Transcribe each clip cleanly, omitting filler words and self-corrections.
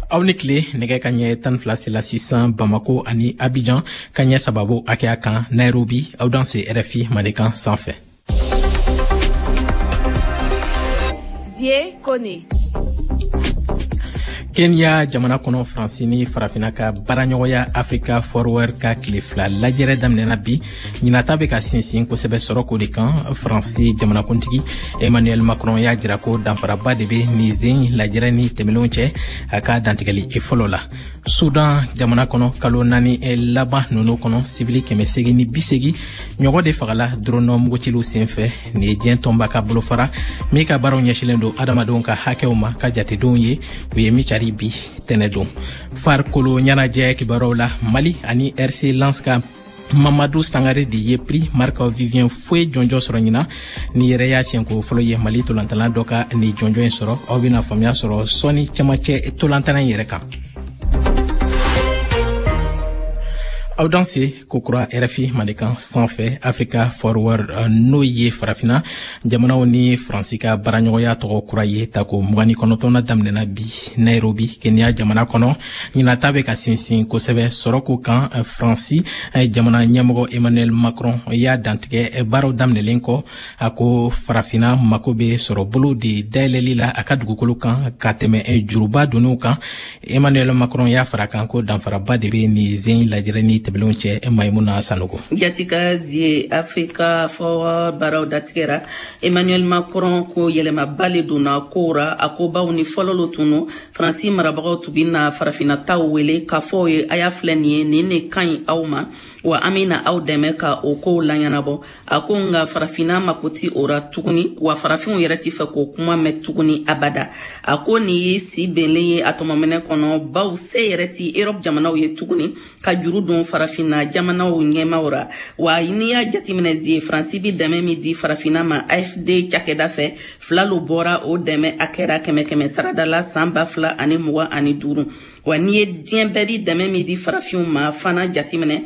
aw ni tile nɛgɛ ka ɲɛ 12 la sisan Bamako ani Abidjan ka ɲɛ sababu hakɛya kan Nairobi aw dan se RFI Manikan sanfɛ. Zie Kone. Kenya jamana kɔnɔ Faransi ni farafina ka baaraɲɔgɔnya Africa Forward ka tile fila lajɛrɛ daminɛna bi ɲinata bɛ ka sinsin kosɛbɛ sɔrɔ ko de kan. Faransi jamanakuntigi Emmanuel Macron y'a jira ko danfaraba de bɛ nin zen lajɛrɛ ni tɛmɛlenw cɛ a ka dantigɛli fɔlɔ la. Sudan jamana kɔnɔ kalo 4 laban ninnu kɔnɔ sibili 880 ɲɔgɔn de fagala dɔrɔnɔ mugutilu senfɛ. Nin ye diɲɛ tɔnba ka bolofara min ka baaraw ɲɛsilen don adamadenw ka hakɛw ma ka jatedenw ye u ye micari bi tɛnɛdon. Farikolo ɲɛnajɛ kibaruw la Mali ani RC Lens ka Mamadou Sangare de ye prix Marc Vivien Foe jɔnjɔ sɔrɔ ɲina ni yɛrɛ y'a siɲɛko fɔlɔ ye Mali tolantana dɔ ka ni jɔnjɔ in sɔrɔ. Aw bɛna faamuya sɔrɔ sɔni cɛmancɛ tolantana in yɛrɛ kan. Aw dan se kokura RFI Manikan sanfɛ Africa Forward n'o ye farafina jamanaw ni Faransi ka baaraɲɔgɔnya tɔgɔ kura ye tako 29 daminɛna bi Nairobi Kenya jamana kɔnɔ ɲinata bɛ ka sinsin kosɛbɛ sɔrɔko kan. Faransi jamana ɲɛmɔgɔ Emmanuel Macron y'a dantigɛ baaraw daminɛlen kɔ a ko farafina mako bɛ sɔrɔ bolo de dayɛlɛli la a ka dugukolo kan ka tɛmɛ juruba donniw kan. Emmanuel Macron y'a fara kan ko danfaraba de bɛ nin zen lajɛrɛ ni tɛmɛlenw cɛ. Maimuna Sanogo jatika zie Africa Forward baraw datigɛra. Emmanuel Macron ko yɛlɛma bale donna kora a ko baw ni fɔlɔlo tunu Faransi marabagaw tubi na farafina taw wele ka fɔ ye a y'a filɛ nin ye nin ne kaɲi aw ma wa an bɛna aw dɛmɛ ka o kow laɲɛnabɔ. A ko nka farafina mako ti ora tuguni wa farafinw yɛrɛ ti fɛ k'o kuma mɛn tuguni abada. A ko nin ye si bɛnlen ye a tɔmɔminɛ kɔnɔ baw se yɛrɛ ti Europe jamanaw ye tuguni ka juru don farafina jamanaw ɲɛmaw ra wa n'i y'a jateminɛ zie Faransi bi dɛmɛ min di farafina ma AFD cakɛda fɛ filalo bɔra o dɛmɛ a kɛra 100 saradala san 2025 wa n'i ye diɲɛ bɛɛ bi dɛmɛ min di farafinw ma fana jateminɛ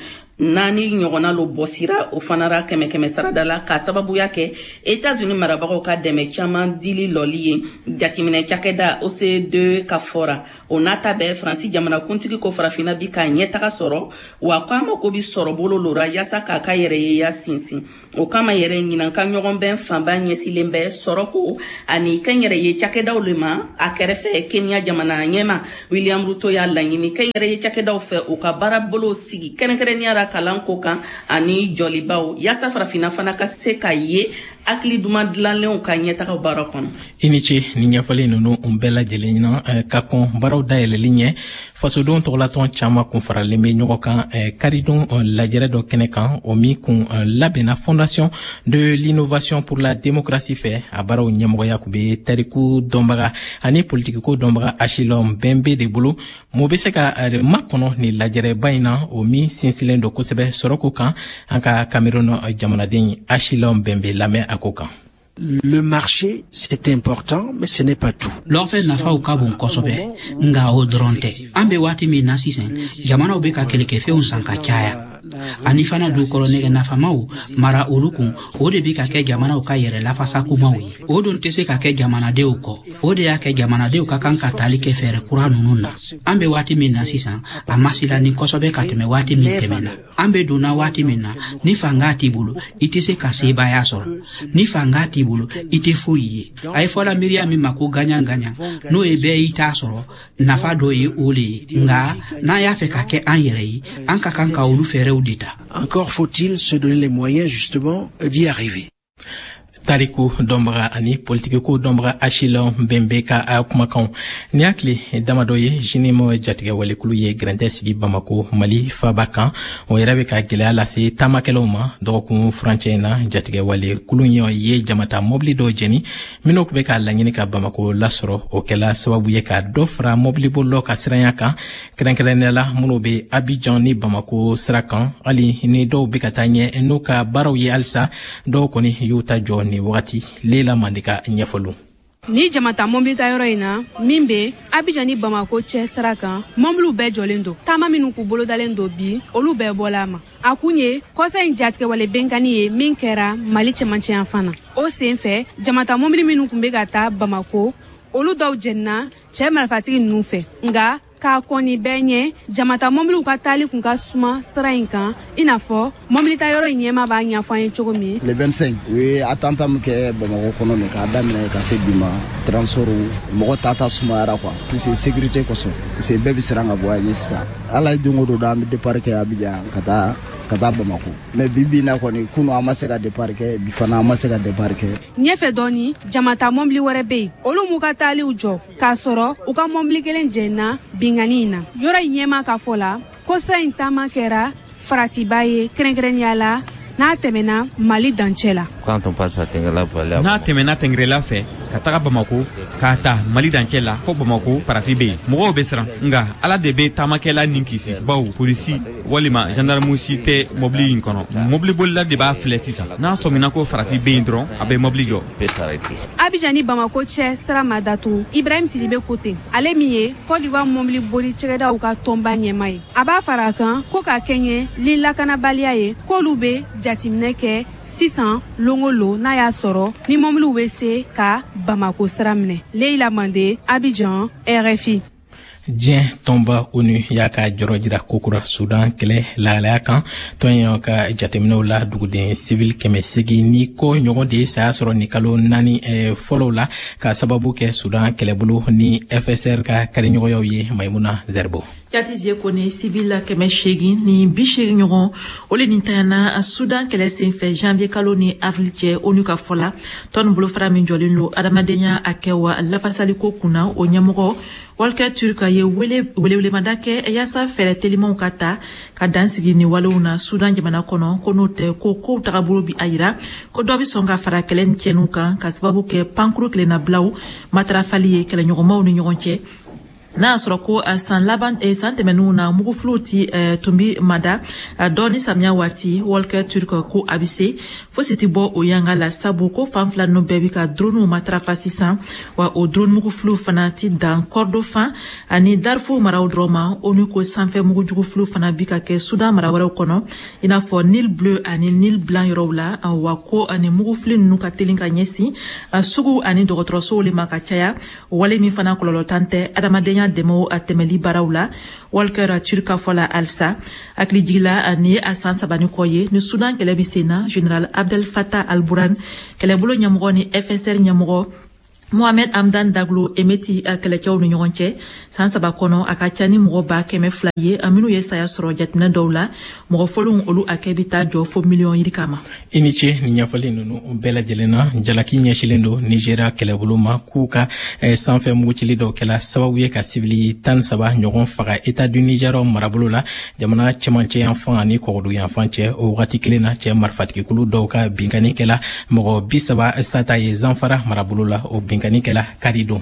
4 ɲɔgɔnna lo bɔsira o fana ra 100 saradala ka sababuya kɛ États-Unis marabagaw ka dɛmɛ caman dili lɔli ye jateminɛ cakɛda OCDE ka fɔra. O nata bɛɛ Faransi jamanakuntigi ko farafina bi ka ɲɛtaga sɔrɔ wa ko a mako bi sɔrɔ bolo lora yasa k'a ka yɛrɛyeya sinsin. O kama yɛrɛ ɲinanka ɲɔgɔn bɛn fanba ɲɛsilen bɛ sɔrɔko ani kɛnyɛrɛye cakɛdaw le ma a kɛrɛfɛ Kenya jamana ɲɛma William Ruto y'a laɲini kɛnyɛrɛye cakɛdaw fɛ u ka baara bolo sigi kɛrɛnkɛrɛnnenya ra kalanko kan ani jɔlibaw yasa farafina fana ka se ka ye hakili duman dilanlenw ka ɲɛtaga baara kɔnɔ. I ni ce ni ɲɛfɔli ninnu bɛɛ lajɛlen ɲina ka kɔn baaraw dayɛlɛli ɲɛ fasodenw tɔgɔlatɔn caman kun faralen bɛ ɲɔgɔn kan karidon lajɛrɛ dɔ kɛnɛ kan o min kun labɛnna Fondation de l'innovation pour la démocratie fɛ a baaraw ɲɛmɔgɔya kun bɛ tariku dɔnbaga ani politikiko dɔnbaga Achillon Bembe de bolo. Mun bɛ se ka makɔnɔ ni lajɛrɛba in na o min sinsilen don kosɛbɛ sɔrɔko kan an ka Cameroun jamanaden Achillon Bembe lamɛn a ko kan. Le marché, c'est important, mais ce n'est pas tout. L'offre nafa ka bon kosɛbɛ nga o dɔrɔn tɛ. An bɛ waati min na sisan jamanaw bɛ ka kɛlɛkɛfɛnw san ka caya. Ani fana dukɔrɔ nɛgɛ nafamaw mara olu kun o de bi ka kɛ jamanaw ka yɛrɛ lafasakumaw ye. O don tɛ se ka kɛ jamanadenw kɔ. O de y'a kɛ jamanadenw ka kan ka tali kɛ fɛɛrɛ kura ninnu na. An bɛ waati min na sisan a masila ni kosɛbɛ ka tɛmɛ waati min tɛmɛna. An bɛ donna waati min na ni fanga t'i bolo i tɛ se ka sebaya sɔrɔ. Ni fanga t'i bolo i tɛ foyi ye. A ye fɔla miiriya min ma ko gagnant n'o ye bɛɛ i t'a sɔrɔ nafa dɔ ye o le ye. Nga n'an y'a fɛ ka kɛ an yɛrɛ ye an ka kan ka olu fɛɛrɛw d'État. Encore faut-il se donner les moyens justement d'y arriver. Tariku dɔnbaga ani politikiko dɔnbaga Achillon Bembe ka kumakan ni hakili damadɔ ye jinimo jatigɛ walekulu ye grɛntɛ sigi Bamako Mali faba kan o yɛrɛ bɛ ka gɛlɛya lase taamakɛlaw ma dɔgɔkun furancɛ in na jatigɛ walekulu ye jamata mobili dɔw jɛni minnu bɛ ka laɲini ka Bamako lasɔrɔ o kɛla sababu ye ka dɔ fara mobili bolilɔ ka siranya kan kɛrɛnkɛrɛnnenya la minnu bɛ Abidjan ni Bamako sira kan hali ni dɔw bɛ ka taa ɲɛ n'u ka baaraw ye halisa dɔw kɔni y'u ta jɔ ni wagati Leila Mandika ɲɛfɔlu. Ni jamata mobili ta yɔrɔ in na min bɛ Abidjan ni Bamako cɛ sira kan mobiliw bɛɛ jɔlen don taama minnu k'u bolodalen don bi olu bɛɛ bɔla a ma. A kun ye kɔsa in jatigɛ wale bɛnkani ye min kɛra Mali cɛmancɛ yan fana. O sen fɛ jamata mobili minnu kun bɛ ka taa Bamako olu dɔw jɛnna cɛ marifatigi ninnu fɛ nka k'a kɔni bɛɛ ɲɛ jamata mobiliw ka taali kun ka suma sira in kan i n'a fɔ mobilita yɔrɔ in ɲɛma b'a ɲɛfɔ an ye cogo min. Le 25 u ye attentat min kɛ Bamako kɔnɔ nin k'a daminɛ ka se bi ma transport mɔgɔ tata sumayara quoi puisque sécurité kosɔn puisque bɛɛ bɛ siran ka bɔ a ɲɛ sisan ala ye don o don an bɛ départ kɛ Abidjan ka taa Bamako mais bibi na kɔni kunu an ma se ka départ kɛ bi fana an ma se ka départ kɛ. ɲɛfɛ dɔɔni jamata mobili wɛrɛ bɛ yen olu m'u ka taaliw jɔ k'a sɔrɔ u ka mobili kelen jɛnna bingani in na yɔrɔ in ɲɛma ka fɔ la ko sira in taama kɛra faratiba ye kɛrɛnkɛrɛnnenya la n'a tɛmɛna Mali dancɛ la. n'a tɛmɛna Tɛngɛrɛla fɛ ka taga Bamako k'a ta Mali dancɛ la fɔ Bamako farati bɛ yen mɔgɔw bɛ siran nka ala de bɛ taamakɛla nin kisi baw polisi walima gendarmerie si tɛ mobili in kɔnɔ mobili bolila de b'a filɛ sisan n'a sɔmina ko farati bɛ yen dɔrɔn a bɛ mobili jɔ. Abidjan ni Bamako cɛ sira ma datugu Ibrahim Sidibe ko ten ale min ye Côte d'Ivoire mobili boli cɛkɛdaw ka tɔnba ɲɛma ye a b'a fara a kan ko ka kɛɲɛ ni lakanabaliya ye k'olu bɛ jateminɛ kɛ sisan longolo n'a y'a sɔrɔ ni mobiliw bɛ se ka Bamako sira minɛ. Leila Mande, Abidjan, RFI. Diɲɛ tɔnba ONU y'a ka jɔrɔ jira kokura Sudan kɛlɛ lahalaya kan tɔn ka jateminɛw la duguden civil 800 ni ko ɲɔgɔn de saya sɔrɔ ni kalo 4 fɔlɔw la ka sababu kɛ Sudan kɛlɛbolo ni FSR ka kariɲɔgɔnyaw ye Maimuna Zerbo. Yatizie kone civil 800 ni 80 ɲɔgɔn ole ni tayana Sudan kɛlɛ senfɛ janvier kalo ni avril cɛ ONU ka fɔla tɔn bolofara min jɔlen do adamadenya a kɛ wa lafasaliko kunna o ɲɛmɔgɔ Walker Turk ye welewlemada kɛ yaasa fɛɛrɛ telimanw ka ta ka dansigi ni walew na Sudan jamana kɔnɔ ko n'o tɛ ko kow tagabolo bi a yira ko dɔ bi sɔn ka fara kɛlɛ ni cɛninw kan ka sababu kɛ pankuru tilennabilaw matarafali ye kɛlɛɲɔgɔnmaw ni ɲɔgɔn cɛ. N'a sɔrɔ ko san tɛmɛnenw na mugufiliw ti tumbi mada dɔɔni samiya waati Walker Turk ko a bɛ se fosi ti bɔ o yanga la sabu ko fan fila ninnu bɛɛ bi ka drone matarafa sisan wa o drone mugufiliw fana ti dan Kordofan ani Darfur maraw dɔrɔn ma ONU ko sanfɛ mugujugufiliw fana bi ka kɛ Sudan mara wɛrɛw kɔnɔ i n'a fɔ Nil Bleu ani Nil Blanc yɔrɔw la wa ko ani mugufili ninnu ka teli ka ɲɛsin sugu ani dɔgɔtɔrɔsow le ma ka caya wale min fana kɔlɔlɔ tan tɛ adamadenya dɛmɛw a tɛmɛli baaraw la Walker Turk ka fɔ la alisa hakili jigila ni a san 3 ni kɔ ye ni Sudan kɛlɛ bi sen na General Abdel Fattah al-Burhan kɛlɛbolo ɲɛmɔgɔ ni FSR ɲɛmɔgɔ Mohamed Hamdan Daglo emeti kɛlɛkɛw ni ɲɔgɔn cɛ san 3 kɔnɔ a ka ca ni mɔgɔ 200,000 ye minnu ye saya sɔrɔ jateminɛ dɔw la mɔgɔ fɔlɔw olu a kɛ bi taa jɔ fo miliyɔn yiri kama. I ni ce ni ɲɛfɔli ninnu bɛɛ lajɛlen na jalaki ɲɛsilen don Nigeria kɛlɛbolo ma k'u ka sanfɛ mugutili dɔw kɛla sababu ye ka sivili 13 ɲɔgɔn faga État du Niger marabolo la jamana cɛmancɛ yanfan ani kɔgɔdu yanfan cɛ o wagati kelen na cɛ marifatigikulu dɔw ka binkani kɛla mɔgɔ 30 sata ye Zanfara marabolo la o Kanikela Karidon.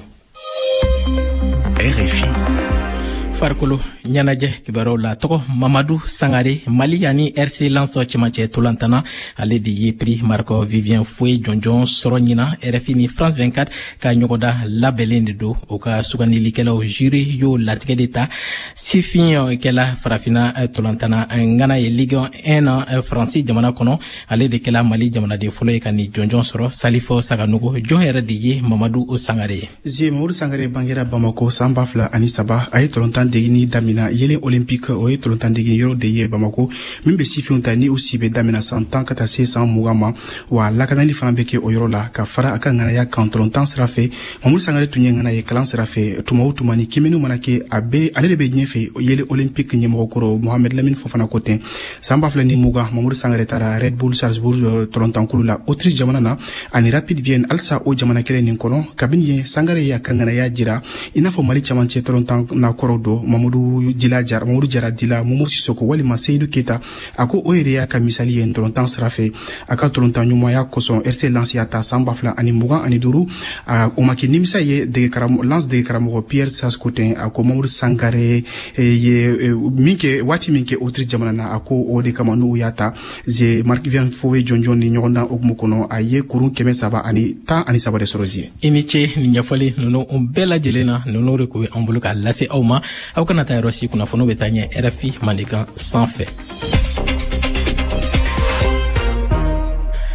RFI. Farkolo ɲanajɛ kibaruw la tɔgɔ Mamadou Sangare Mali ani RC Lanso cɛmancɛ tolantana ale de ye prix Marco Vivien Foe jɔnjɔn sɔrɔ ɲina RFI ni France 24 ka ɲɔgɔnda labɛnlen de do o ka sugandilikɛlaw jury y'o latigɛ de ta sifin kɛla farafina tolantana ngana ye Ligue 1 na Faransi jamana kɔnɔ ale de kɛla Mali jamanaden fɔlɔ ye ka ni jɔnjɔn sɔrɔ Salifo Saganogo jɔn yɛrɛ de ye Mamadou Sangare. Mamadou Sangare bangera Bamako san 2003 a ye tolontan degini damina yelen olympique o ye tolontan degini yɔrɔ de ye Bamako min bɛ sifinw ta ni o si bɛ damina san 10 ka taa se san 20 ma wa lakanali fana bɛ kɛ o yɔrɔ la ka fara a ka ŋanaya kan tolontan sira fɛ Mamadou Sangare tun ye ŋana ye kalan sira fɛ tuma o tuma ni kimɛniw mana kɛ ale de bɛ ɲɛfɛ yelen olympique ɲɛmɔgɔkɔrɔ Mohamed Lamine Fofana ko ten san 2020 Mamadou Sangare taara Red Bull Salzburg tolontankulu la Autriche jamana na ani Rapid Vienne alisa o jamana kelen nin kɔnɔ kabini ye Sangare ye a ka ŋanaya jira i n'a fɔ Mali cɛmancɛ tolontan na kɔrɔ do Mamadou Jara Dila Momo Sissoko walima Seydou Keita a ko o yɛrɛ y'a ka misali ye tolontan sira fɛ a ka tolontan ɲumanya kosɔn RC Lens y'a ta san 2025 o ma kɛ nimisa ye Lens dege karamɔgɔ Pierre Sasko ten a ko Mamadou Sangare ye min kɛ waati min kɛ Autriche jamana na a ko o de kama n'u y'a ta Marc Vivien Foe jɔnjɔn ni ɲɔgɔn dan okumu kɔnɔ a ye kurun 313 de sɔrɔ zie. I ni ce ni ɲɛfɔli ninnu bɛɛ lajɛlen na ninnu de ko an bolo ka lase aw ma aw kana taa yɔrɔ si kunnafoniw bɛ taa ɲɛ RFI Mandikan sanfɛ.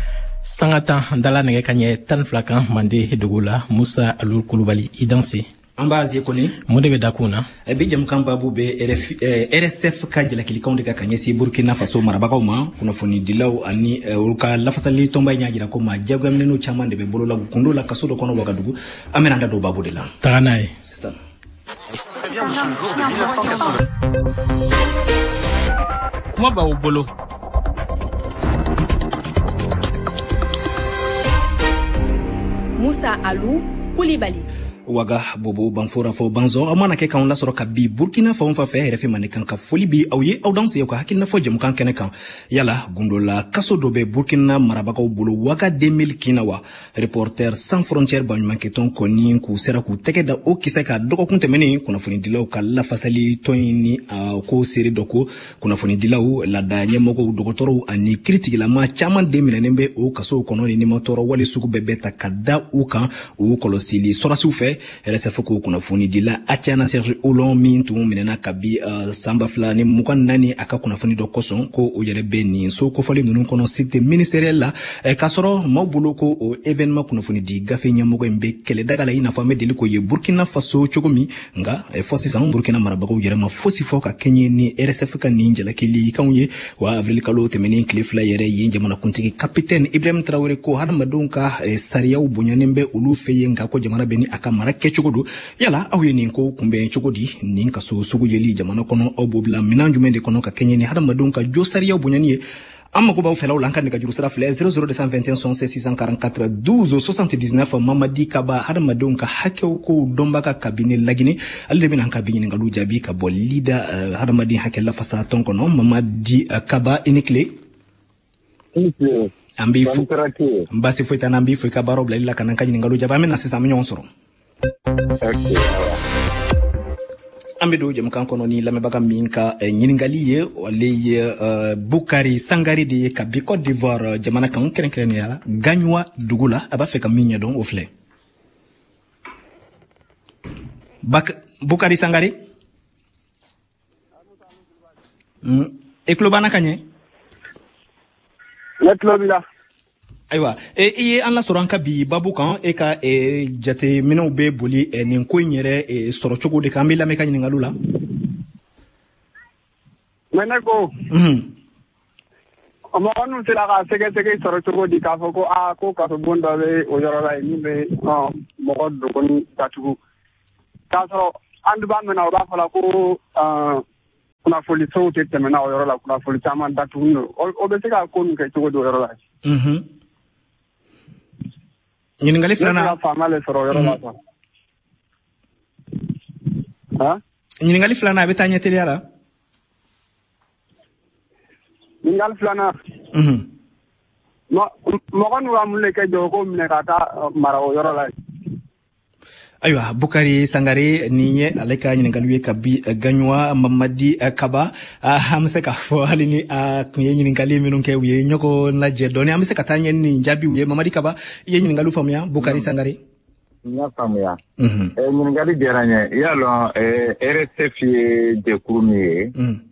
Sangata dala nɛgɛ ka ɲɛ 12 kan Mande dugu la Musa Alul Kulubali i danse. ambazi koni munde be dakuna be jamkan babu be RSF ka jalakili kaunde ka kanyesi Burkina Faso marabaka ma kuna foni dilaw ani ulka lafasali tomba nyagira ko ma jagam nenu chamande be bolola kundola kasodo kono wagadugu amenanda do babu de la taganaye c'est ça. kuma ba bolo Musa Alou Koulibaly waga bobo banfora fo banzo amana ke kan la soro ka bi Burkina fa on fa fe refi mané kan ka foli bi awye aw danse yo ka hakilna fo jëm kan kene kan yala gundola kaso do be Burkina marabaka bolo waga 2000 kinawa reporter sans frontières ban manke ton koni ku sera ku tekeda o kisaka doko kunte meni kuna foni dilaw ka la fasali toyni ko seri doko kuna foni dilaw la danye moko dokotoro ani critique la ma chaman 2000 nembe o kaso kono ni motoro wali suku bebeta kada o kan o kolosili sora soufe RSF ko kuna foni dila Atiana Serge Olon mintu minena kabi samba flani mukan nani aka kuna foni do koson ko o yere beni so ko fali nunu kono site ministériel la kasoro mabulo ko o événement kuna foni di gafe nyamogo mbe kele daga la ina fami deli ko ye Burkina Faso chogomi nga fosi sang Burkina marabako yere ma fosi foka kenye ni RSF ka ninja la kili kanye wa avril kalo temeni cliff la yere yinje mona kuntiki capitaine Ibrahim Traoré ko hadma donka sariya ubunyanembe ulu feye nga ko jamana beni aka marake chogodo yala awye ninko kumbe chogodi ninka so sugu jeli jamana kono obobla minanju mende kono ka kenye ni hadma donka josariya ubunyanie amma ko baw felaw lankan ka juru sara fle 00221 644 12 79 Mamadi Kaba hadma donka hakew ko dombaka kabine lagine alde bin hanka bin ngalu jabi ka bol leader hadma di hakella fasa ton kono Mamadi Kaba inikle ambi fu mbasi fu tanambi fu ka baro bla ila kan kan ngalu jaba men asisa minyon soro ambedo jam kan kono ni lame baga minka nyiningali ye wale Bukari Sangari de ka bi Côte d'Ivoire jamana kan kren yala ganywa dugula aba fe ka minya don ofle Bukari Sangari eklobana kanye eklobila aywa e an la soranka bi babu kan e ka jate mino be boli nin ko nyere soro chogo de kambi la meka nyinga lula meneko ama anu tela ka sege soro chogo di ka foko ko ka so bonda be o yoro la ni be mo ko do kon tatu ka so andu ba mena o ba fala ko kuna foli so te temena o yoro la kuna foli chama tatu o be sega ko nke chogo do yoro la nyiningali flana famale soro yoro la ha nyiningali flana betanya teliara nyiningali flana mo kanu wa mulle ke jogo mine kata mara o yoro la aywa Bukari Sangare niye aleka nyiningali kabi ganywa Mamadi Kaba hamse ka fo alini kunye nyiningali minunke wiye nyoko na jedoni hamse katanye ni njabi wiye Mamadi Kaba ye nyiningali famya Bukari Sangare nya famya nyiningali deranye yalo RSF de kurumi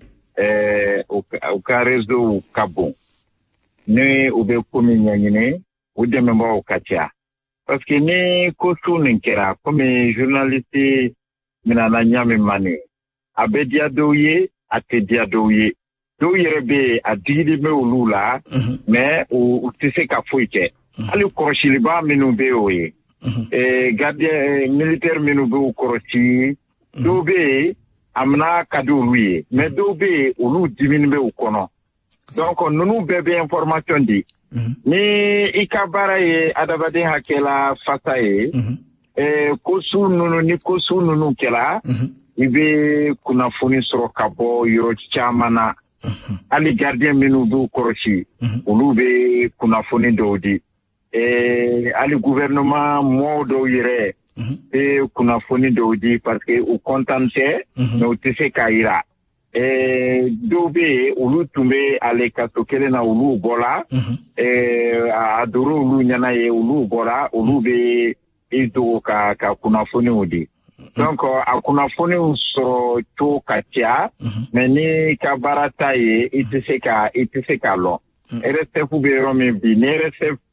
o rezo kabo ne ube kumi nyine uje memba okacha parce que ni kosu ninkera comme journaliste minana nyame mane abedia doye atedia doye do yerebe adidi me ulula mais ou tise ka foike ali koroshiliba minube oye gardien militaire minube u koroshi dobe amna kadu lui mais dobe ulu diminbe u kono donc nous bébé information di ni ikabara ye adabade hakela fata ye kosu nunu kela ibe kuna foni soro kabo yoro chamana ali gardien minu bu koroshi ulu be kuna foni dodi ali gouvernement modo yere kuna foni dodi parce que au contente no tese kaira dobe ulu tumbe ale katokele na ulu bola adoro ulu nyana ye ulu bola ulu be izo ka kunafoni udi donc akunafoni so to katia meni kabarata ye itise ka lo RSF be romi bi RSF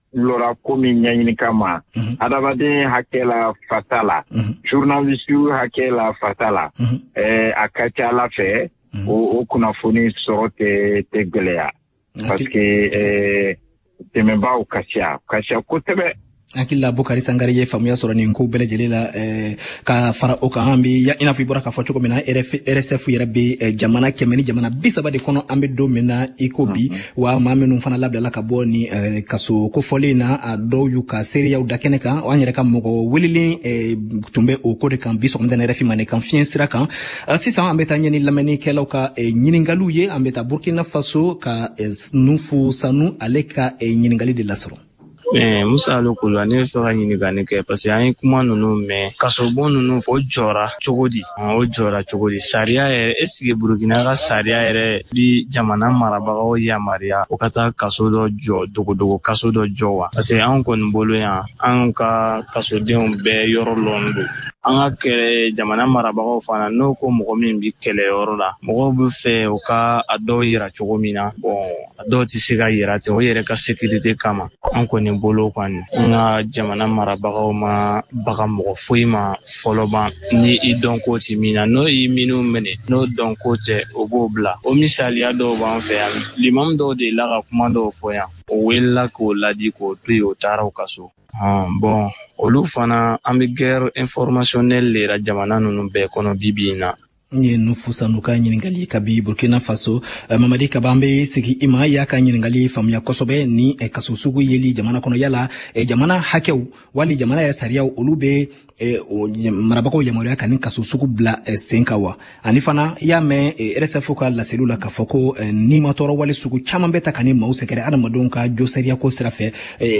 lora komi ɲɛɲini kama adamaden hakɛ la fata la journaliste hakɛ la fata la a ka ca ala fɛ o kunnafoni sɔrɔ tɛ gwɛlɛya parce que tɛmɛbaaw ka ca kosɛbɛ. Akila Bukari Sangare ye famuya sɔrɔ nin ko bɛɛ lajɛlen la ka fara o kan an bɛ ina fɔ i bɔra k'a fɔ cogo min na RSF yɛrɛ bɛ jamana 100 ni jamana 30 de kɔnɔ an bɛ don min na i ko bi wa maa minnu fana labilala ka bɔ ni kaso kofɔlen na a dɔw y'u ka seereyaw da kɛnɛ kan an yɛrɛ ka mɔgɔ welelen tun bɛ o ko de kan bi sɔgɔmada in RFI Mande kan fiɲɛ sira kan sisan an bɛ taa ɲɛni lamɛnnikɛlaw ka ɲininkaliw ye an bɛ taa Burkina Faso ka Nufu Sanu ale ka ɲininkali de lasɔrɔ. Musa Alukula ne fɛ ka ɲininkali kɛ parce que an ye kuma ninnu mɛn kasobon ninnu fɔ o jɔra cogo di sariya yɛrɛ est-ce que Burkina ka sariya yɛrɛ bi jamana marabagaw yamaruya o ka taa kaso dɔ jɔ dogodogo kaso dɔ jɔ wa parce que an kɔni bolo yan an ka kasodenw bɛɛ yɔrɔ lɔn don an ka kɛlɛ jamana marabagaw fana n'o ko mɔgɔ min bi kɛlɛyɔrɔ la mɔgɔw bɛ fɛ o ka a dɔw yira cogo min na a dɔw tɛ se ka yira ten o yɛrɛ ka sécurité kama an kɔni bolo kɔni an ka jamana marabagaw ma baga mɔgɔ foyi ma fɔlɔ ban ni i dɔn ko ti min na n'o y'i minnu minɛ n'o dɔn ko tɛ o b'o bila o misaliya dɔw b'an fɛ yan limamu dɔw de la ka kuma dɔw fɔ yan o welela k'o ladi k'o to yen o taara o kaso olu fana an bɛ guerre informationnelle de la jamana ninnu bɛɛ kɔnɔ bibi in na. Nye Nufu Sanu ka ɲininkali kabi Burkina Faso Mamadi Kaba an bɛ segin i ma y'a ka ɲininkali faamuya kosɛbɛ ni kaso sugu yeli jamana kɔnɔ yala jamana hakɛw wali jamana yɛrɛ sariyaw olu bɛ marabagaw yamaruya ka ni kaso sugu bila sen kan wa ani fana y'a mɛn RSF ka laseliw la k'a fɔ ko ni ma tɔɔrɔ wali sugu caman bɛ ta ka ni maaw sɛgɛrɛ adamadenw ka jo sariya ko sira fɛ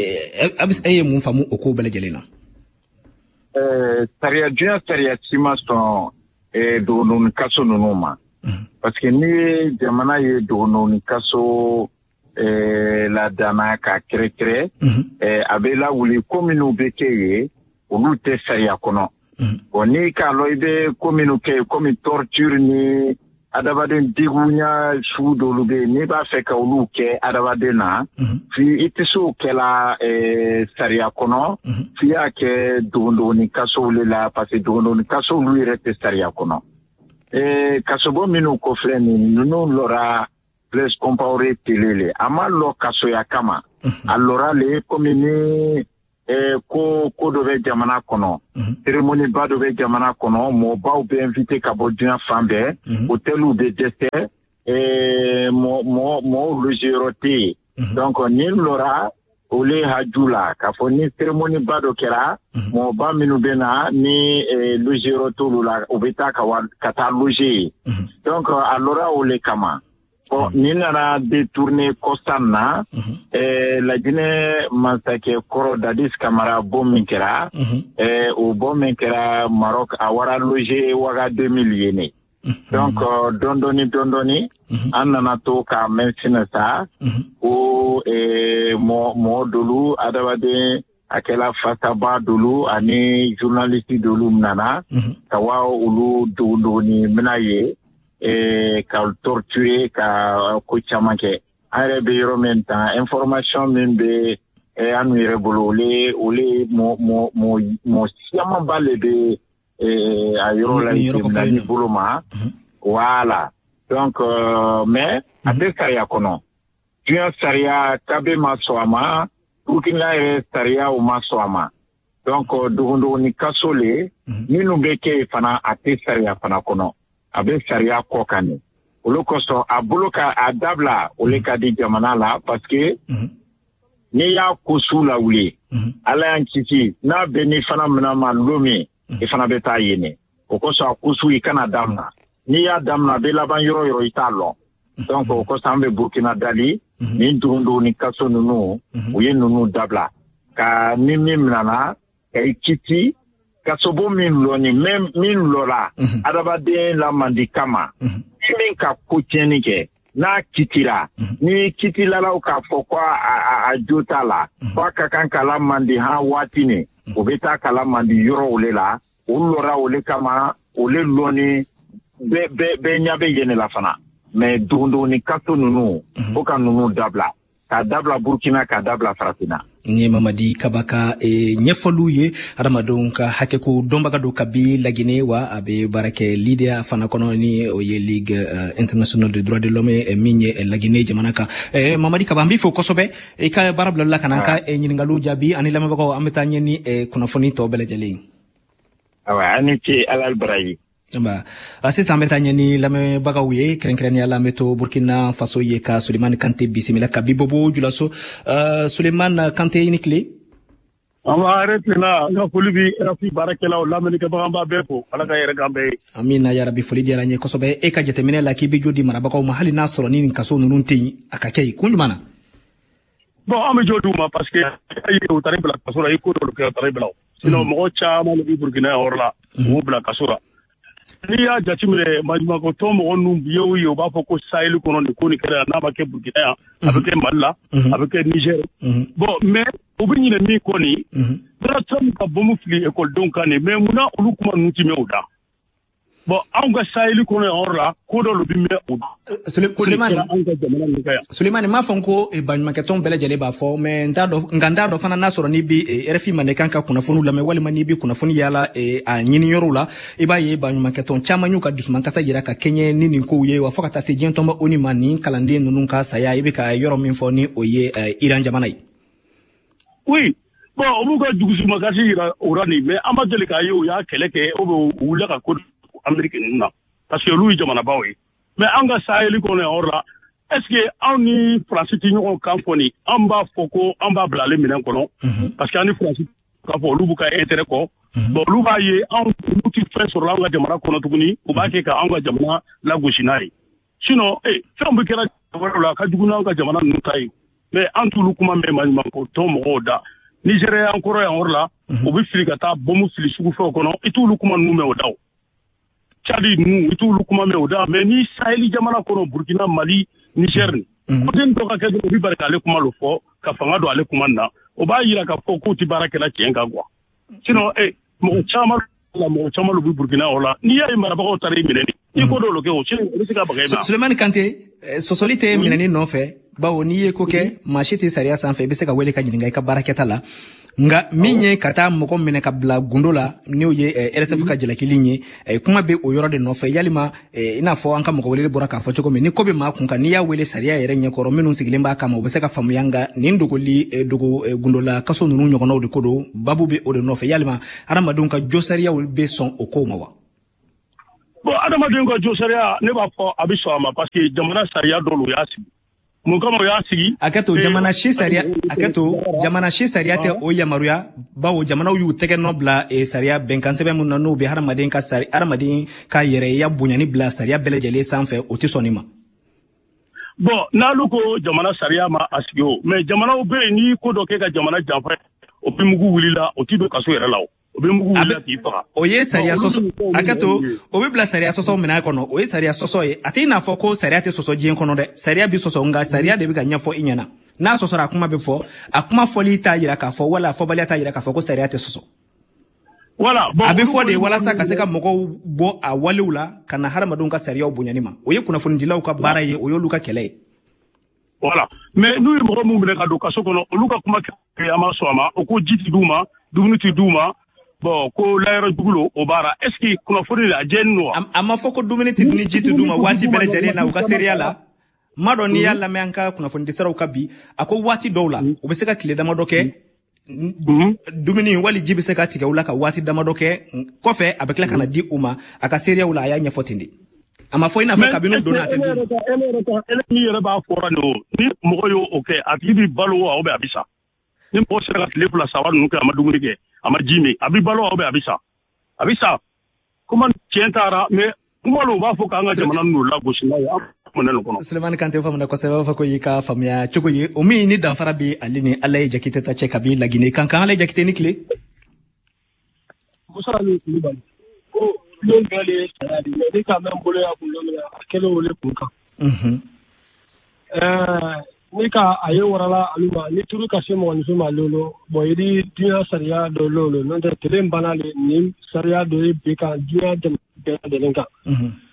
e ye mun faamu o ko bɛɛ lajɛlen na. Diɲɛ sariya si ma sɔn dogononin kaso ninnu ma parce que ni jamana ye dogononin kaso ladana ka kɛrɛkɛrɛ a bɛ lawuli ko minnu bɛ kɛ ye olu tɛ sariya kɔnɔ ni k'a lɔ i bɛ ko minnu kɛ komi torture ni adamaden degunya sugu dɔw bɛ yen n'i b'a fɛ ka olu kɛ adamaden na fi i tɛ se o kɛla sariya kɔnɔ f'i y'a kɛ dogononin kasow le la parce que dogononin kasow olu yɛrɛ tɛ sariya kɔnɔ kasobon minnu kɔfilɛ nin ninnu lɔra place compaoré télé le a ma lɔ kasoya kama a lɔra le komi ni ko dɔ bɛ jamana kɔnɔ cérémonie ba dɔ bɛ jamana kɔnɔ mɔgɔbaw bɛ invité ka bɔ diɲɛ fan bɛɛ hôteliw bɛ dɛsɛ mɔgɔw logeyɔrɔ tɛ yen donc ni lɔra olu haju la k'a fɔ ni cérémonie ba dɔ kɛra mɔgɔba minnu bɛ na ni logeyɔrɔ t'olu la u bɛ taa ka taa loger yen donc a lɔra o le kama. Ni nana détourné kɔsan na Lajinɛ masakɛ kɔrɔ Dadis Camara bon min kɛra o bon min kɛra Maroc a wara loger waga 2000 ye ne donc dɔndɔni an nana to ka mɛn sinɛ sa ko mɔgɔ dolu adamaden a kɛla fasaba dolu ani journaliste dolu nana ka wa olu dogoni mina ye ka torturer ka ko caman kɛ an yɛrɛ bɛ yɔrɔ min tan information min bɛ an yɛrɛ bolo ole mɔ siyaman ba le bɛ a yɔrɔ la tribunal bolo ma voilà donc mais a bɛ sariya kɔnɔ diɲɛ sariya kabe ma sɔn a ma Burkina yɛrɛ sariya o ma sɔn a ma donc dogondogoni kaso le minnu bɛ kɛ fana a tɛ sariya fana kɔnɔ a bɛ sariya kɔ kan ne olu kosɔn a bolo ka a dabila o le ka di jamana la parce que n'i y'a ko su la wuli ala y'an kisi n'a bɛ ni fana mina ma don min i fana bɛ taa yen o kosɔn a ko su i kana damina n'i y'a damina a bɛ laban yɔrɔ yɔrɔ i t'a lɔn donc o kosɔn an bɛ Burkina dali ni dogondogoni kaso ninnu u ye ninnu dabila ka ni min minana ka i kisi kasobo min lɔni min lɔra adamaden la mandi kama min ka ko tiɲɛni kɛ n'a kitira ni kitilalaw k'a fɔ ko a jo t'a la f'a ka kan k'a la mandi han waati ni o bɛ taa k'a la mandi yɔrɔw le la o lɔra o le kama o le lɔni bɛɛ ɲɛ bɛ yen la fana mais dogondogoni kaso ninnu fo ka ninnu dabila k'a dabila Burkina k'a dabila Farafina. ni Mamadi Kabaka ɲɛfɔliw ye adamadenw ka hakɛko dɔnbaga do kabi Lagine wa a bɛ baara kɛ Lydia fana kɔnɔ ni o ye Ligue internationale des droits de l'homme min ye Lagine jamana kan. Mamadi Kaba an b'i fo kosɛbɛ i ka baara bila la ka n'an ka ɲininkaliw jaabi ani lamɛnbagaw an bɛ taa ɲɛ ni kunnafoni tɔ bɛɛ lajɛlen. Awa ani ce Alal Baraji. Sisan an bɛ taa ɲɛ ni lamɛnbagaw ye kɛrɛnkɛrɛnnenya la an bɛ to Burkina Faso ye ka Sulemani Kante bisimila ka bi bɔbɔ Julaso. Sulemani Kante i ni tile. An b'a arrêté la an ka foli bi RFI baarakɛlaw lamɛnnikɛbaga an b'a bɛɛ fo Ala ka hɛrɛ k'an bɛɛ ye. Amina yarabi foli diyara n ye kosɛbɛ e ka jateminɛ la k'i bɛ jo di marabagaw ma hali n'a sɔrɔ ni nin kaso ninnu tɛ yen a ka kɛ yen kun jumɛn na. Bon an bɛ jo d'u ma parce que u taara bila kaso la i ko dɔw kɛ u taara bila o sinon mɔgɔ caman de bɛ Burkina yɔrɔ la u b'u bila kaso la. N'i y'a jateminɛ maɲumantɔ mɔgɔ ninnu bi ye u b'a fɔ ko Sahel kɔnɔ nin ko nin kɛra n'a ma kɛ Burkina yan a bɛ kɛ Mali la a bɛ kɛ Niger. Bon mais u bɛ ɲinɛ min kɔ nin Donald Trump ka bombe fili ekɔlidenw kan nin mais munna olu kuma ninnu ti mɛn o da. Bon anw ka Sahel kɔnɔ yan yɔrɔ la ko dɔ bɛ mɛn o da. Sulemani m'a fɔ ko baɲumankɛtɔn bɛɛ lajɛlen b'a fɔ mais n t'a dɔn fana n'a sɔrɔ n'i bɛ RFI Mandenkan ka kunnafoniw lamɛn walima n'i bɛ kunnafoni yaala a ɲini yɔrɔw la i b'a ye baɲumankɛtɔn caman y'u ka dusumankasa yira ka kɛɲɛ ni nin kow ye wa fo ka taa se diɲɛ tɔnba ONU ma nin kalanden ninnu ka saya i bɛ ka yɔrɔ min fɔ ni o ye Iran jamana ye. Oui. Bon o b'u ka dusumankasi yira o la nin mais an ma deli k'a ye u y'a kɛlɛ kɛ o bɛ u wulila ka ko Amérique ninnu na parce que olu ye jamanabaw ye mais an ka Sahel kɔnɔ yan yɔrɔ la est-ce que anw ni France tɛ ɲɔgɔn kan fɔ nin an b'a fɔ ko an b'a bila ale minɛn kɔnɔ parce que an ni France k'a fɔ olu b'u ka intérêt kɔ bon olu b'a ye olu tɛ fɛn sɔrɔ an ka jamana kɔnɔ tuguni u b'a kɛ ka an ka jamana lagosi n'a ye sinon fɛn bɛ kɛra wɛrɛw la a ka jugu n'an ka jamana ninnu ta ye mais an t'olu kuma mɛn maɲumantɔ mɔgɔw da Nigéria yan kɔrɔ yan yɔrɔ la u bɛ fili ka taa bombe fili sugu fɛnw kɔnɔ i t'olu kuma ninnu mɛn o da o Tchadi ninnu i t'olu kuma mɛn o da mais ni Sahel jamana kɔnɔ Burkina Mali Niger ni côté dɔ ka kɛ dɔrɔn u bɛ bari k'ale kuma lo fɔ ka fanga don ale kuma na o b'a yira k'a fɔ k'u tɛ baara kɛla tiɲɛ kan quoi sinon mɔgɔ caman lu bɛ Burkina o la n'i y'a ye marabagaw taara i minɛ ni i ko dɔw kɛ o bɛ se ka baga i ma. Sulemani Kante sɔsɔli tɛ minɛni nɔfɛ bawo n'i ye ko kɛ maa si tɛ sariya sanfɛ i bɛ se ka wele ka ɲininka i ka baarakɛta la nga min ye ka taa mɔgɔ minɛ ka bila gundo la n'o ye RSF ka jalakili ye kuma bɛ o yɔrɔ de nɔfɛ yalima i n'a fɔ an ka mɔgɔ wele bɔra k'a fɔ cogo min ni ko bɛ maa kun kan n'i y'a wele sariya yɛrɛ ɲɛkɔrɔ minnu sigilen b'a kama u bɛ se ka faamuya nga nin dogo gundola kaso ninnu ɲɔgɔnnaw de ko don babu bɛ o de nɔfɛ yalima adamadenw ka jo sariyaw bɛ sɔn o ko ma wa. Bon adamadenw ka jo sariya ne b'a fɔ a bɛ sɔn a ma parce que jamana sariya dɔw y'a sigi. Mun kama o y'a sigi. Hakɛto jamana si sariya tɛ o yamaruya bawo jamanaw y'u tɛgɛ nɔ bila sariya bɛnkan sɛbɛn mun na n'o bɛ hadamaden ka yɛrɛya bonyani bila sariya bɛɛ lajɛlen sanfɛ o tɛ sɔn nin ma. Bon n'alu ko jamana sariya ma a sigi o mais jamanaw bɛ yen n'i ko dɔ kɛ ka jamana janfa o bɛ mugu wulila o t'i don kaso yɛrɛ la o. O ye sariya sɔsɔ hakɛto o bɛ bila sariya sɔsɔ minɛ kɔnɔ o ye sariya sɔsɔ ye a tɛ n'a fɔ ko sariya tɛ sɔsɔ diɲɛ kɔnɔ dɛ sariya bi sɔsɔ nka sariya de bɛ ka ɲɛfɔ i ɲɛna n'a sɔsɔra a kuma bɛ fɔ a kuma fɔli t'a yira k'a fɔ wala a fɔbaliya t'a yira k'a fɔ ko sariya tɛ sɔsɔ. Voilà a bɛ fɔ de walasa ka se ka mɔgɔw bɔ a walew la ka na hadamadenw ka sariyaw bonyani ma o ye kunnafonidilaw ka baara ye o y'olu ka kɛlɛ ye. Voilà mais n'u ye mɔgɔ minnu minɛ ka don kaso kɔnɔ olu ka kuma kɛ a ma sɔn a ma o ko ji ti d'u ma dumuni ti d'u ma. Bon ko layɔrɔ jugulo o baara est ce que kunnafoni la jɛni don wa. A ma fɔ ko dumuni tɛ ni ji tɛ d'u ma waati bɛɛ lajɛlen na u ka seereya la ma dɔn n'i y'a lamɛn an ka kunnafoni siraw ka bi a ko waati dɔw la u bɛ se ka tile damadɔ kɛ dumuni wali ji bɛ se ka tigɛ u la ka waati damadɔ kɛ kɔfɛ a bɛ tila ka na di u ma a ka seereyaw la a y'a ɲɛfɔ ten de a ma fɔ i n'a fɔ kabini donna a tɛ d'u ma. Min yɛrɛ b'a fɔra nin o ni mɔgɔ y'o kɛ a tigi bɛ balo wa ou bien a bɛ sa ni mɔgɔ sera ka tile fila saba ninnu kɛ a ma dumuni kɛ a ma ji min a bɛ balo wa ou bien a bɛ sa kuma tiɲɛ taara mais kuma dɔw b'a fɔ k'an ka jamana ninnu lagosi n'a ye an kumana nin kɔnɔ. Sulemani Kante famana kosɛbɛ b'a fɔ ko y'i ka faamuya cogo ye o min ni danfara bɛ ale ni Alaye Jakite ta cɛ kabi Lagine kan Alaye Jakite ni tile. Musa ni Kulibali ko lon bɛɛ de ye saya de ye ne ka mɛn bolo y'a kun don min na a kɛlen o le kun kan. Ne ka a ye warala alu ma ni turu ka se mɔgɔninfin ma lolo bon i di diɲɛ sariya dɔ lolo n'o tɛ tele banna le ni sariya dɔ ye bi kan diɲɛ bɛɛ lajɛlen kan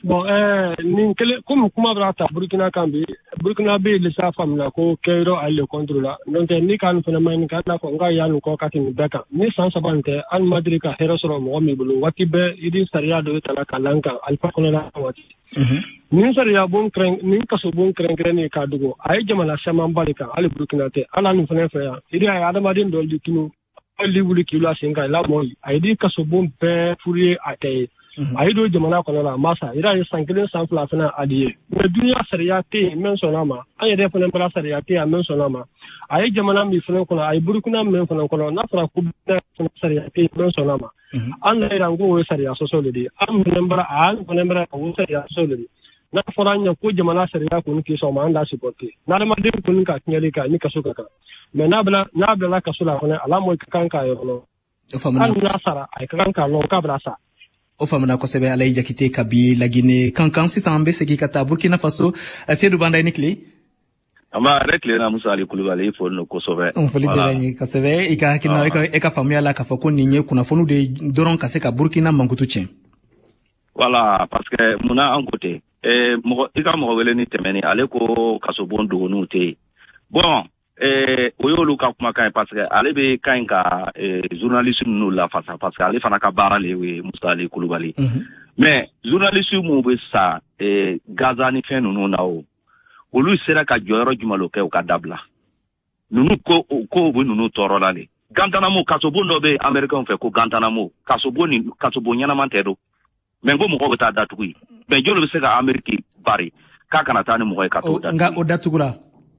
bon nin kele comme kuma brata Burkina Kambi Burkina be le sa fam na ko kero alle contrôle donc ni kan fana man kan na ko nga yanu ko katin beka ni san sabante al madri ka hero soro mo mi bulu wati be idi sariya do tala kalanka alfa kono la wati ni sariya bon kren ni kaso bon kren ni ka dugo ay jamana sama mbalika al Burkina te ala nu fana fa idi ay adama din do dikinu ali wuli kilo asinga la moy ay di kaso bon pe furi atay aido jamana kono la masa ira ye sankelen sanfla fana aliye me dunya sariya te men sonama ay de fana bra sariya te men sonama ay jamana mi fana kono ay Burkina men fana kono na fara ku sariya te men sonama an la rango sariya so so ledi am nembra ko sariya so ledi na fara nya ko jamana sariya ko ni so ma anda supporter na ma de ko ni ka nyali ka ni ka so ka me na bla ka so la kono ala mo kan ka yo no an na sara ay kan ka lo ka brasa o famana kosɛbɛ ala jakite kabi lagine kankan sisan an bɛ segi ka taa Burkina Faso Seydou Banda ni kile ama rekle na Musa Ali Kulubali fo no kosɛbɛ foli diyara n ye kosɛbɛ i ka hakilina e ka faamuya la k'a fɔ ko nin ye kunnafoni de dɔrɔn ka se ka Burkina mankutu tiɲɛ voilà parce que muna an kote mɔgɔ i ka mɔgɔ wele ni tɛmɛni ale ko kasobon dogoniw tɛ bon o y'olu ka kumakan parce que ale be kan ka journaliste nu la fasa parce que ale fana ka baara le ye Musa Ali Kulubali mais journaliste mu be sa Gaza ni fɛn nunu na o olu sera ka jɔyɔrɔ jumalo kɛ u ka dabila nunu ko be nunu tɔɔrɔ la le Guantanamo kasobon dɔ be Américain fɛ ko Guantanamo kasobon ɲɛnaman tɛ do mais ko mɔgɔ bɛ taa datugu yi mais jɔn bɛ se ka Amérique bari k'a kana taa ni mɔgɔ ye ka t'o datugu nga o datugura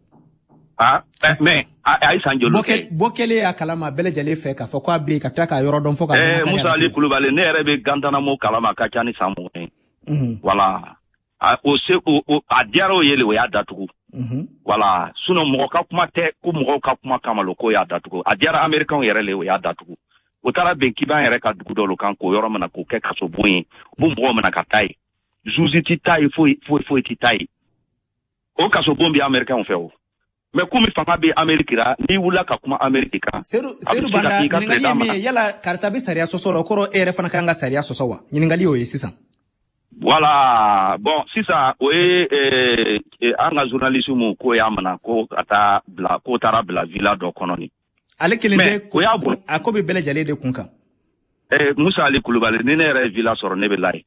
mais ay sanjolo bokele ya kalama bele jale fe ka fɔ ko abe ka taka yɔrɔ dɔn fɔ ka Musa Ali Kulubali ne yɛrɛ be Guantanamo kalama ka ca ni san mugan voilà a diyara o yele o y'a datugu voilà sinon mɔgɔ ka kuma tɛ ko mɔgɔw ka kuma kamalo ko y'a datugu a diyara Américain yɛrɛ le o y'a datugu o taara bɛn kiban yɛrɛ ka dugu dɔw kan k'o yɔrɔ mina k'o kɛ kasobon ye bu mɔgɔw mina ka taa ye juge ti taa ye foyi ti taa ye o kasobon bi Américain fɛ o mais comme fanga be Amérique ra ni wula ka kuma Amérique kan Seydou Banda ɲininkali min yala karisa be sariya sɔsɔ la kɔrɔ e yɛrɛ fana kan ka sariya sɔsɔ wa ɲininkali o ye sisan voilà bon sisan o ye an ka journaliste mu ko y'a mana ko taara bila villa dɔ kɔnɔ ni ale kelen tɛ a ko be bɛɛ lajɛlen de kun kan Musa Ali Kulubali ni ne yɛrɛ ye villa sɔrɔ ne be la ye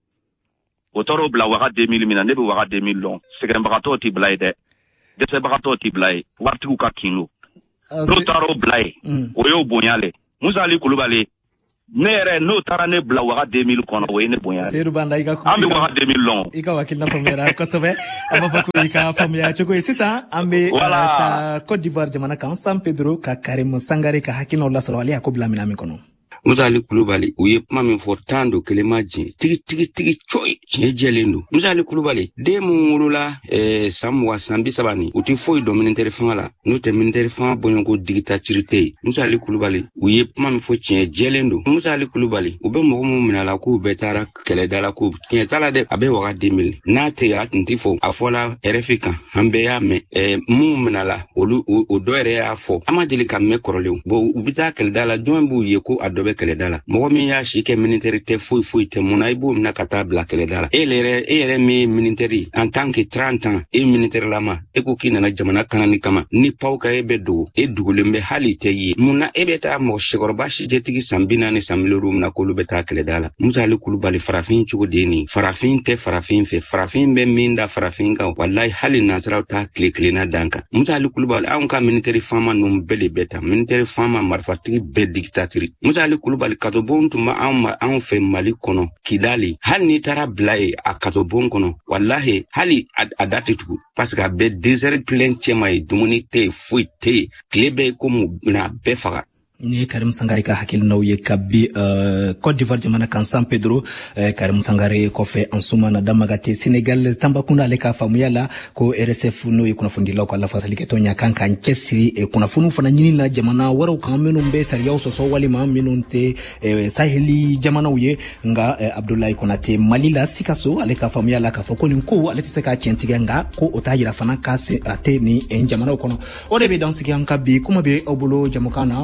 o tɔrɔ bila waga 2000 min na ne be waga 2000 lɔn sɛgɛnbagatɔw ti bila ye dɛ dɛsɛbagatɔw ti bila ye waritigiw ka kino n'o taara o bila ye o y'o bonya le Musa Ali Kulubali ne yɛrɛ n'o taara ne bila waga 2000 kɔnɔ o ye ne bonya le Seydou Banda an be waga 2000 lɔn i ka wakilina faamuyara kosɛbɛ an b'a fɔ ko i ka faamuya cogo ye sisan an be ta Côte d'Ivoire jamana kan San Pedro ka Karim Sangare ka hakilinaw lasɔrɔ ale y'a ko bila mina min kɔnɔ Musa Ali Kulubali u ye kuma min fɔ tan do kelema jin tigi coyi tiɲɛ jɛlen do Musa Ali Kulubali den mun wolola san 20 san 30 u ti foyi dɔn militaire fanga la n'o tɛ militaire fanga bɔɲɔgɔnko dictature tɛ yen Musa Ali Kulubali u ye kuma min fɔ tiɲɛ jɛlen do Musa Ali Kulubali u bɛ mɔgɔ min minɛ la k'u bɛɛ taara kɛlɛda la ko tiɲɛ t'a la dɛ a bɛ waga 2000 n'a tɛ a tun ti fɔ a fɔla RFI kan an bɛɛ y'a mɛn mun minɛ la olu o dɔ yɛrɛ y'a fɔ an ma deli ka mɛn kɔrɔlenw bon u bɛ taa kɛlɛda la jɔn b'u ye ko a dɔ bɛ kɛlɛda la mɔgɔ min y'a si kɛ militaire tɛ foyi tɛ mun na i b'o mina ka taa bila kɛlɛda la e yɛrɛ min militaire en tant que 30 ans e militaire lama e ko k'i nana jamana kanani kama ni paw ka e bɛ dogo e dugulen bɛ hali tɛ ye mun na e bɛ taa mɔgɔ sɛkɔrɔba sijɛtigi san 40 san miliyɔn min na k'olu bɛ taa kɛlɛda la Musa Ali Kulubali farafin cogo de ye nin farafin tɛ farafin fɛ farafin bɛ min da farafin kan wallahi hali nansaraw ta tile-tilenna dan kan Musa Ali Kulubali anw ka militaire fama ninnu bɛɛ de bɛ ta militaire fama marifatigi bɛɛ dictature Musa Ali Kulubali katobon tun bɛ anw fɛ Mali kɔnɔ Kidali hali n'i taara bila ye a katobon kɔnɔ wallahi hali a da tɛ tugu parce que a bɛ désert plein cɛma ye dumuni tɛ yen foyi tɛ yen tile bɛ ye komi bɛna bɛɛ faga ni Karim Sangare ka hakilinaw ye kabi Côte d'Ivoire jamana kan San Pedro Karim Sangare kɔfɛ an sumana damagate Senegal Tambacounda ale ka faamuya la ko RSF n'o ye kunnafonidilaw ka lafasali kɛ tɔn kan k'an cɛsiri kunnafoniw fana ɲini na jamana wɛrɛw kan minnu bɛ sariyaw sɔsɔ walima minnu tɛ saheli jamanaw ye nga Abdoulaye Konate Mali la Sikaso ale ka faamuya la k'a fɔ ko nin ko ale tɛ se ka tiɲɛtigɛ nga ko o t'a yira fana k'a tɛ ni jamanaw kɔnɔ o de bɛ dan sigi an ka bi kuma bɛ aw bolo jamukan na minnu ye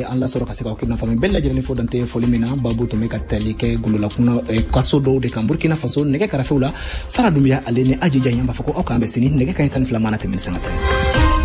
ye an lasɔrɔ ka se ka kina fami bɛɛ lajɛlen fo dante foli min na babu tun bɛ ka tali kɛ golola kuna kaso dɔw de kan Burkina Faso nɛgɛ kɛrɛfɛw la Sara Dumbuya ale ni Aji Diagne b'a fɔ ko aw k'an bɛ sini nɛgɛ kanɲɛ 12 mana tɛmɛ sanga